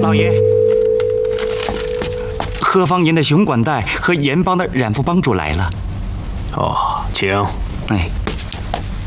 老爷，何方言的熊管带和盐帮的染夫帮主来了。 哦，请。 哎。